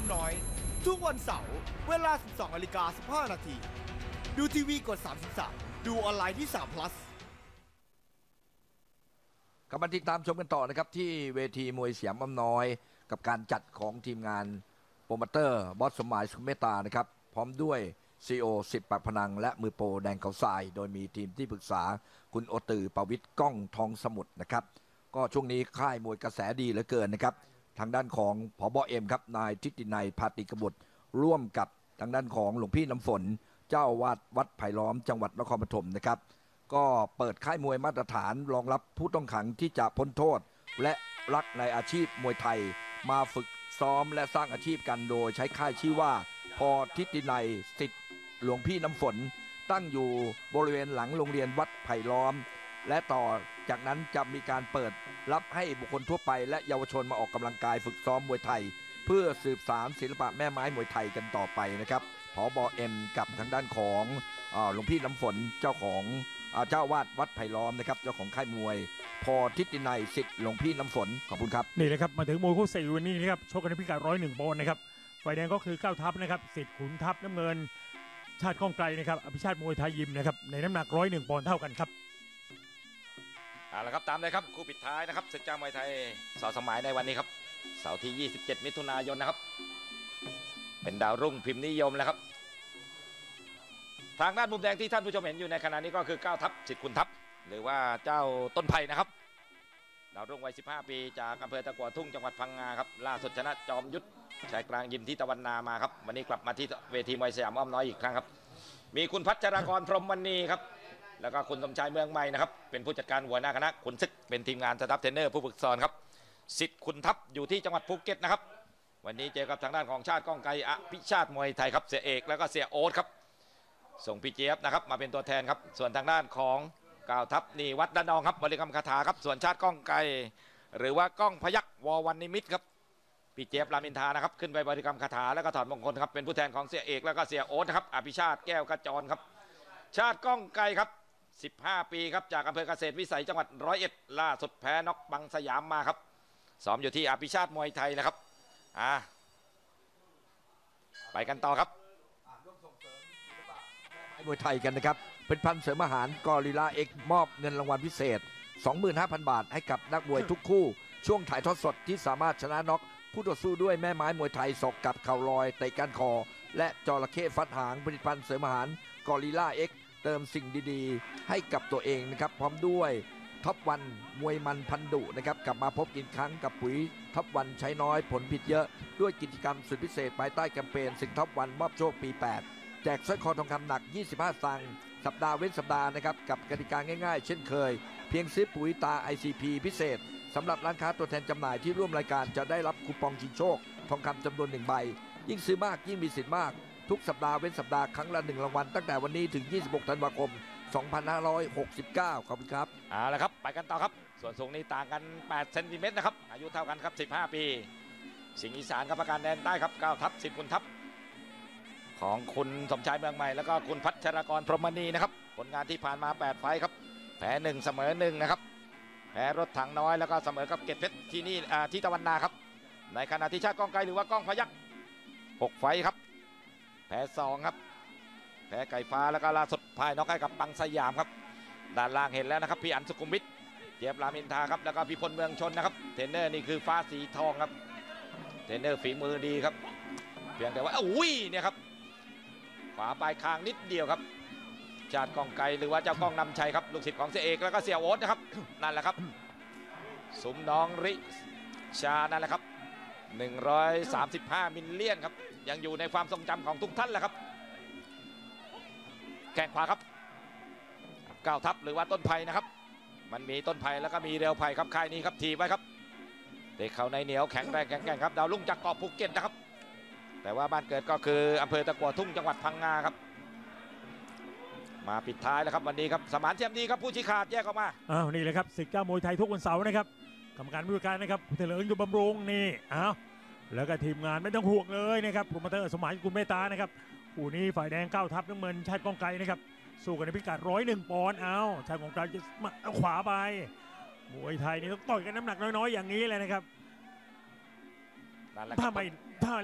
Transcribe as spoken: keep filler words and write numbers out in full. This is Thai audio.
น้อยทุกวันเสาร์เวลา สิบสองนาฬิกาสิบห้านาทีดูทีวีกดสามสิบสามดูออนไลน์ที่สาม plus กลับมาติดตามชมกันต่อนะครับที่เวทีมวยสยามอ้อมน้อยกับการจัดของทีมงานโปรโมเตอร์บอสสมหมายสุขเมตตานะครับพร้อมด้วยซีโอสิบปากพนังและมือโปรแดงเขาทรายโดยมีทีมที่ปรึกษาคุณโอตือประวิทย์ก้องทองสมุทรนะครับก็ช่วงนี้ค่ายมวยกระแสดีเหลือเกินนะครับทางด้านของผบ.เอ็มครับนายทิตินัยพาติกบุตรร่วมกับทางด้านของหลวงพี่น้ำฝนเจ้าอาวาสวัดไผ่ล้อมจังหวัดนครปฐมนะครับก็เปิดค่ายมวยมาตรฐานรองรับผู้ต้องขังที่จะพ้นโทษและรักในอาชีพมวยไทยมาฝึกซ้อมและสร้างอาชีพกันโดยใช้ค่ายชื่อว่าพอทิตินัยศิษย์หลวงพี่น้ำฝนตั้งอยู่บริเวณหลังโรงเรียนวัดไผ่ล้อมและต่อจากนั้นจะมีการเปิดรับให้บุคคลทั่วไปและเยาวชนมาออกกำลังกายฝึกซ้อมมวยไทยเพื่อสืบสานศิลปะแม่ไม้มวยไทยกันต่อไปนะครับผบ.เอ็มกับทางด้านของหลวงพี่น้ำฝนเจ้าของเจ้าวาดวัดไผ่ล้อมนะครับเจ้าของค่ายมวยพอทิตินัยศิษย์หลวงพี่น้ำฝนขอบคุณครับนี่เลยครับมาถึงมวยคู่สี่วันนี้นะครับชกกันในพิกัดร้อยหนึ่งปอนด์นะครับฝ่ายแดงก็คือเก้าทัพนะครับศิษย์ขุนทัพน้ำเงินชาติก้องไกลนะครับอภิชาติมวยไทยยิมนะครับในน้ำหนักร้อยหนึ่งปอนด์เท่ากันครับเอาละครับตามเลยครับคู่ปิดท้ายนะครับศึกเจ้ามวยไทยสอสมัยในวันนี้ครับเสาร์ที่ยี่สิบเจ็ดมิถุนายนนะครับเป็นดาวรุ่งพิมพ์นิยมแล้วครับทางด้านมุมแดงที่ท่านผู้ชมเห็นอยู่ในขณะนี้ก็คือเก้าทัพศิษย์ขุนทัพหรือว่าเจ้าต้นไผ่นะครับดาวรุ่งวัยสิบห้าปีจากอำเภอตะกั่วทุ่งจังหวัดพังงาครับล่าสุดชนะจอมยุทธชายกลางยิมที่ตะวันนามาครับวันนี้กลับมาที่เวทีมวยสยามอ้อมน้อยอีกครั้งครับมีคุณพัชรากรพรหมมณีครับแล้วก็คุณสมชายเมืองใหม่นะครับเป็นผู้จัดการหัวหน้าคณะขุนศึกเป็นทีมงานสตาฟเทรนเนอร์ผู้ฝึกสอนครับศิษย์ขุนทัพอยู่ที่จังหวัดภูเก็ตนะครับวันนี้เจอกับทางด้านของชาติก้องไกรอภิชาติมวยไทยครับเสียเอกแล้วก็เสียโอ๊ตครับส่งพี่เจี๊ยบนะครับมาเป็นตัวแทนครับส่วนทางด้านของเก้าทัพนี่วัดด้านนองครับบริกรรมคาถาครับส่วนชาติก้องไกรหรือว่าก้องพยัคฆ์ววันนิมิตครับพี่เจี๊ยบรามินทานะครับขึ้นไปบริกรรมคาถาแล้วก็ถอดมงคลครับเป็นผู้แทนของเสียเอกแล้วก็เสียโอ๊ตครับอภิชาติแก้วกระจรครับชาติก้องไกรครับสิบห้าปีครับจากอำเภอเกษตรวิสัยจังหวัดร้อยเอ็ดล่าสุดแพ้น็อกบังสยามมาครับซ้อมอยู่ที่อภิชาติมวยไทยนะครับอ่าไปกันต่อครับมวยไทยกันนะครับเป็นพันเสริมอาหารกอริลลาเอ็กมอบเงินรางวัลพิเศษ สองหมื่นห้าพัน บาทให้กับนักมวยทุกคู่ช่วงถ่ายทอดสดที่สามารถชนะน็อกคู่ต่อสู้ด้วยแม่ไม้มวยไทยศอกกับเข่าลอยเตะก้านคอและจระเข้ฟัดหางผลิตภัณฑ์เสริมอาหารกอริลลาเอ็กเติมสิ่งดีๆให้กับตัวเองนะครับพร้อมด้วยท็อปวันมวยมันพันดุนะครับกลับมาพบอีกครั้งกับปุ๋ยท็อปวันใช้น้อยผลผิดเยอะด้วยกิจกรรมสุดพิเศษภายใต้แคมเปญสิงท็อปวันมอบโชคปีแปดแจกสร้อยคอทองคำหนักยี่สิบห้าสตางค์สัปดาห์เว้นสัปดาห์นะครับกับกติกาง่ายๆเช่นเคยเพียงซื้อปุ๋ยตา ไอ ซี พี พิเศษสำหรับร้านค้าตัวแทนจำหน่ายที่ร่วมรายการจะได้รับคูปองชิงโชคทองคำจำนวนหนึ่งใบยิ่งซื้อมากยิ่งมีสิทธิ์มากทุกสัปดาห์เว้นสัปดาห์ครั้งละหนึ่งรางวัลตั้งแต่วันนี้ถึงยี่สิบหกธันวาคมสองพันห้าร้อยหกสิบเก้าขอบคุณครับเอาละครับไปกันต่อครับส่วนสูงนี้ต่างกันแปดเซนติเมตรนะครับอายุเท่ากันครับสิบห้าปีสิงห์อีสานกับประการแดนใต้ครับเก้าทัพสิบขุนทัพของคุณสมชายเมืองใหม่แล้วก็คุณพัชรกรพรหมณีนะครับผลงานที่ผ่านมาแปดไฟครับแพ้หนึ่งเสมอหนึ่งนะครับแพ้รถถังน้อยแล้วก็เสมอกับเกตเพชรที่นี่ที่ตะวันนาครับในขณะที่ชาติก้องไกรหรือว่าก้องพยัคฆ์หกไฟครับแพ้สองครับแพ้ไก่ฟ้าแล้วก็ล่าสุดพ่ายน็อกให้กับบังสยามครับด้านล่างเห็นแล้วนะครับพี่อันสุขุมวิทเจี๊ยบรามินทาครับแล้วก็พี่พลเมืองชนนะครับเทรนเนอร์นี่คือฟ้าสีทองครับเทรนเนอร์ฝีมือดีครับเพียงแต่ว่าอุ้ยเนี่ยครับขวาปลายคางนิดเดียวครับชาติก้องไกรหรือว่าเจ้าก้องนำชัยครับลูกศิษย์ของเสียเอกแล้วก็เสียโอ๊ตนะครับนั่นแหละครับสุมน้องริชานั่นแหละครับหนึ่งร้อยสามสิบห้ามิลเลียนครับยังอยู่ในความทรงจำของทุกท่านแหละครับแข้งขวาครับก้าวทัพหรือว่าต้นไผ่นะครับมันมีต้นไผ่แล้วก็มีเรียวไผ่ครับค่ายนี้ครับทีไว้ครับเด็กเขาในเหนียวแข็งแรงแข็งแกร่งครับดาวรุ่งจากเกาะภูเก็ตนะครับแต่ว่าบ้านเกิดก็คืออำเภอตะกั่วทุ่งจังหวัดพังงาครับมาปิดท้ายแล้วครับวันนี้ครับสมานเทียมดีครับผู้ชี้ขาดแยกออกมาอ้าวนี่เลยครับศึกเจ้ามวยไทยทุกวันเสาร์นะครับกรรมการผู้จัดการนะครับผู้เถลิงอยู่บำรุงนี่อ้าวแล้วก็ทีมงานไม่ต้องห่วงเลยนะครับโปรโมเตอร์สมัยกุลเมตตานะครับคู่นี้ฝ่ายแดงเก้าทัพน้ำเงินชาติก้องไกรนะครับสู้กันในพิกัดร้อยหนึ่งปอนด์เอาชาติก้องไกรจะมาเอาขวาไปมวยไทยนี่ต้องต่อยกันน้ำหนักน้อยๆอย่างนี้เลยนะครับถ้าไม่ถ้า